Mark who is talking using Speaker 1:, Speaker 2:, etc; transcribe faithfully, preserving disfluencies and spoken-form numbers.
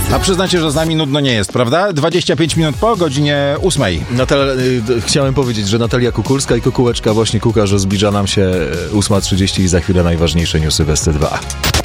Speaker 1: A przyznacie, że z nami nudno nie jest, prawda? dwadzieścia pięć minut po godzinie ósmej.
Speaker 2: Natal- Chciałem powiedzieć, że Natalia Kukulska i Kukułeczka właśnie kuka, że zbliża nam się ósma trzydzieści i za chwilę najważniejsze newsy w S C dwa.